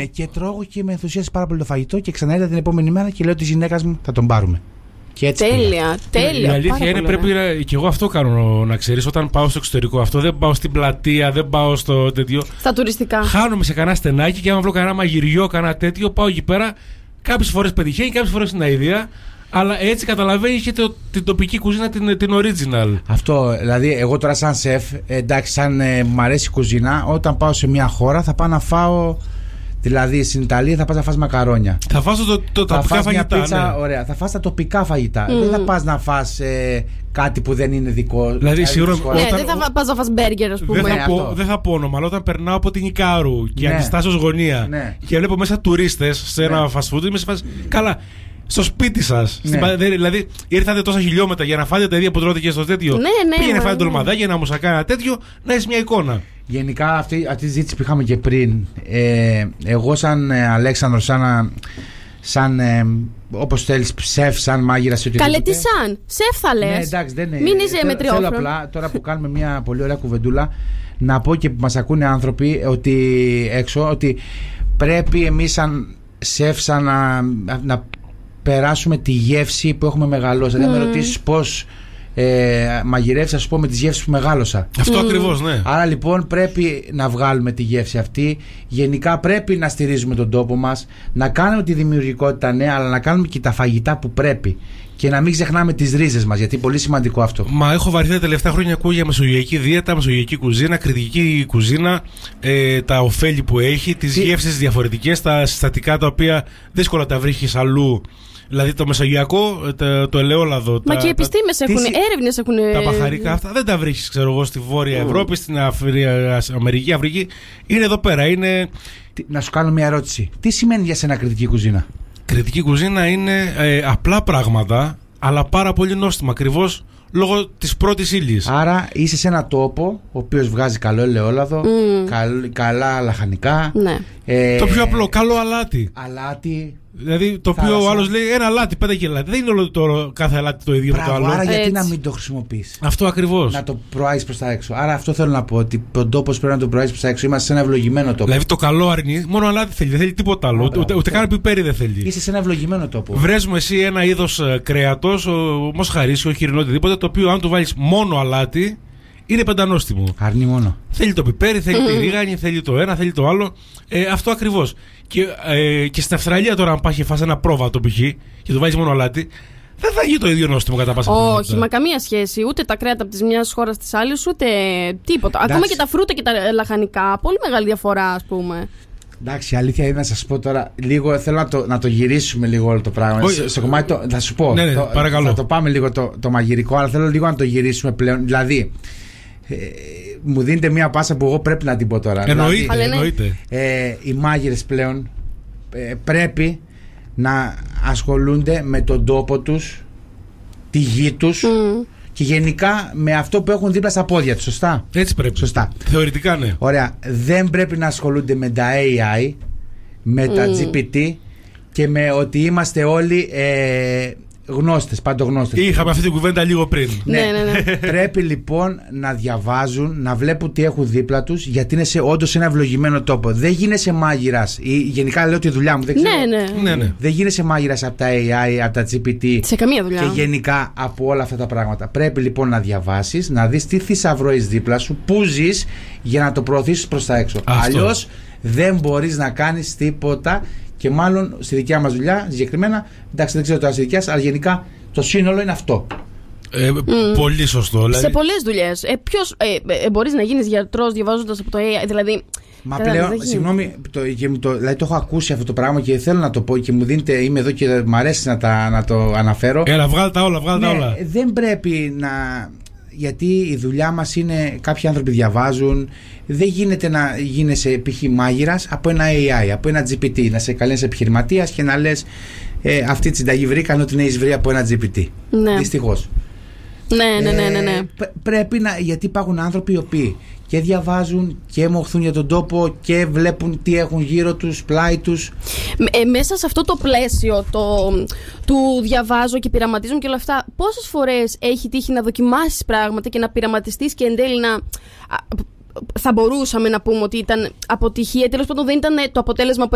Ναι, και τρώγω και με ενθουσίασε πάρα πολύ το φαγητό και ξανά είδα την επόμενη μέρα και λέω τη γυναίκα μου θα τον πάρουμε. Και έτσι τέλεια. Η αλήθεια είναι πρέπει και εγώ αυτό κάνω, να ξέρεις, όταν πάω στο εξωτερικό. Αυτό δεν πάω στην πλατεία, δεν πάω στο τέτοιο. Στα τουριστικά. Χάνομαι σε κανένα στενάκι και άμα βρω κανένα μαγειριό, κανένα τέτοιο, πάω εκεί πέρα. Κάποιες φορές πετυχαίνει, κάποιες φορές είναι αηδία. Αλλά έτσι καταλαβαίνει και την τοπική κουζίνα, την original. Αυτό, δηλαδή, εγώ τώρα σαν σεφ, εντάξει, σαν μου αρέσει η κουζίνα, όταν πάω σε μια χώρα θα πάω να φάω. Δηλαδή στην Ιταλία θα πας να φας μακαρόνια. Θα φας τα τοπικά φαγητά. Πίτσα, ναι. Ωραία. Θα φας τα τοπικά φαγητά. Δεν θα πας να φας κάτι που δεν είναι δικό. Δηλαδή σίγουρα. Δεν θα πας να φας μπέργκερ, ας πούμε. Δεν θα πω όνομα, αλλά όταν περνάω από την Ικάρου και αντιστάσω ως γωνία και βλέπω μέσα τουρίστες σε ένα fast food, είμαι σε φάση. Καλά. Στο σπίτι σας. Δηλαδή, ήρθατε τόσα χιλιόμετρα για να φάτε τα ίδια που τρώτε και στο τέτοιο. Πήγαινε φάτε ντολμαδάκια, ένα μουσακά, ένα τέτοιο, να έχει μια εικόνα. Γενικά, αυτή τη ζήτηση που είχαμε και πριν, εγώ σαν Αλέξανδρος, σαν όπως θέλεις, σεφ, σαν μάγειρας. Καλέ, τι σαν. Σεφ θα λες. Ναι, εντάξει, δεν είναι. Μην είσαι μετριόφρον. Θέλω απλά, τώρα που κάνουμε μια πολύ ωραία κουβεντούλα, να πω και που μας ακούνε άνθρωποι έξω, ότι πρέπει εμείς σαν σεφ, να περάσουμε τη γεύση που έχουμε μεγαλώσει. Δηλαδή, αν με ρωτήσεις πώς μαγειρεύεις, θα σου πω με τις γεύσεις που μεγάλωσα. Αυτό ακριβώς, ναι. Άρα λοιπόν πρέπει να βγάλουμε τη γεύση αυτή. Γενικά πρέπει να στηρίζουμε τον τόπο μας, να κάνουμε τη δημιουργικότητα, ναι, αλλά να κάνουμε και τα φαγητά που πρέπει. Και να μην ξεχνάμε τις ρίζες μας, γιατί είναι πολύ σημαντικό αυτό. Μα έχω βαρεθεί τα τελευταία χρόνια, ακούω για μεσογειακή δίαιτα, μεσογειακή κουζίνα, κριτική κουζίνα, τα ωφέλη που έχει, τις γεύσεις διαφορετικές, τα συστατικά τα οποία δύσκολα τα βρίσκεις αλλού. Δηλαδή το μεσογειακό, το ελαιόλαδο. Μα και οι επιστήμες έχουν, έρευνες έχουν. Τα μπαχαρικά αυτά δεν τα βρίσκεις, ξέρω εγώ, στη Βόρεια Ευρώπη, στην Αμερική, Αφρική. Είναι εδώ πέρα. Είναι... Να σου κάνω μια ερώτηση. Τι σημαίνει για σένα κριτική κουζίνα? Κριτική κουζίνα είναι απλά πράγματα, αλλά πάρα πολύ νόστιμα, ακριβώς λόγω της πρώτης ύλης. Άρα είσαι σε ένα τόπο ο οποίος βγάζει καλό ελαιόλαδο, καλά λαχανικά. Ναι. Το πιο απλό, καλό αλάτι. Αλάτι. Δηλαδή το οποίο ο άλλος λέει ένα αλάτι, 5 και αλάτι. Δεν είναι όλο κάθε αλάτι το ίδιο με το άλλο. Άρα γιατί να μην το χρησιμοποιείς? Αυτό ακριβώς. Να το προάγεις προς τα έξω. Άρα αυτό θέλω να πω, ότι τον τόπο πρέπει να το προάγεις προς τα έξω. Είμαστε σε ένα ευλογημένο τόπο. Δηλαδή το καλό αρνεί, μόνο αλάτι θέλει, δεν θέλει τίποτα άλλο. Ούτε καν πιπέρι δεν θέλει. Είσαι σε ένα ευλογημένο τόπο. Βρες μου εσύ ένα είδος κρέατος, μοσχαρίσιο, χοιρινό, οτιδήποτε, το οποίο αν του βάλεις μόνο αλάτι, είναι πεντανόστιμο. Αρνεί μόνο. Θέλει το πιπέρι, θέλει τη ρίγανη, θέλει το ένα, θέλει το άλλο. Αυτό ακριβώς. Και στην Αυστραλία τώρα, αν πάει και φας ένα πρόβατο π.χ. και του βάλεις μόνο αλάτι, δεν θα γίνει το ίδιο νόστιμο κατά πάσα πιθανότητα. Όχι, μα καμία σχέση. Ούτε τα κρέατα από τη μια χώρα τη άλλη, ούτε τίποτα. Ακόμα και τα φρούτα και τα λαχανικά. Πολύ μεγάλη διαφορά, ας πούμε. Εντάξει, η αλήθεια είναι να σας πω τώρα λίγο. Θέλω να το γυρίσουμε λίγο όλο το πράγμα. Στο κομμάτι θα σου πω. Ναι, παρακαλώ. Θα το πάμε λίγο το μαγειρικό, αλλά θέλω λίγο να το γυρίσουμε πλέον. Δηλαδή, μου δίνετε μια πάσα που εγώ πρέπει να την πω τώρα. Εννοείται. Οι μάγειρες πλέον πρέπει να ασχολούνται με τον τόπο τους, τη γη τους και γενικά με αυτό που έχουν δίπλα στα πόδια τους. Σωστά. Έτσι πρέπει. Σωστά. Θεωρητικά ναι. Ωραία. Δεν πρέπει να ασχολούνται με τα AI, με τα GPT και με ότι είμαστε όλοι γνώστες, παντογνώστες. Είχαμε αυτή την κουβέντα λίγο πριν. Ναι. Πρέπει λοιπόν να διαβάζουν, να βλέπουν τι έχουν δίπλα τους, γιατί είναι όντως ένα ευλογημένο τόπο. Δεν γίνεσαι μάγειρας, ή γενικά λέω τη δουλειά μου, δεν ξέρω. Ναι. Δεν γίνεσαι μάγειρας από τα AI, από τα GPT. Σε καμία δουλειά. Και γενικά από όλα αυτά τα πράγματα. Πρέπει λοιπόν να διαβάσεις, να δεις τι θησαυρό έχεις δίπλα σου, πού ζεις, για να το προωθήσεις προς τα έξω. Αλλιώς δεν μπορείς να κάνεις τίποτα. Και μάλλον στη δικιά μας δουλειά, συγκεκριμένα, εντάξει, δεν ξέρω τώρα στη δικιά σας, αλλά γενικά το σύνολο είναι αυτό. Πολύ σωστό. Δηλαδή... Σε πολλές δουλειές. Μπορείς να γίνεις γιατρός διαβάζοντας από το AI, δηλαδή. Μα πλέον, συγγνώμη, δηλαδή το έχω ακούσει αυτό το πράγμα και θέλω να το πω και μου δίνετε, είμαι εδώ και μου αρέσει να το αναφέρω. Έλα, βγάλ' τα όλα. Δεν πρέπει να. Γιατί η δουλειά μας είναι, κάποιοι άνθρωποι διαβάζουν. Δεν γίνεται να γίνεσαι π.χ. μάγειρας από ένα AI, από ένα GPT. Να σε καλείς επιχειρηματίας και να λες αυτή τη συνταγή βρήκαν ότι είναι εισβρή από ένα GPT. Ναι. Δυστυχώς. Ναι. Πρέπει να. Γιατί υπάρχουν άνθρωποι οι οποίοι και διαβάζουν και μοχθούν για τον τόπο και βλέπουν τι έχουν γύρω τους, πλάι τους. Μέσα σε αυτό το πλαίσιο του διαβάζω και πειραματίζουν και όλα αυτά, πόσες φορές έχει τύχει να δοκιμάσεις πράγματα και να πειραματιστείς και εν τέλει να. Θα μπορούσαμε να πούμε ότι ήταν αποτυχία, τέλος πάντων δεν ήταν το αποτέλεσμα που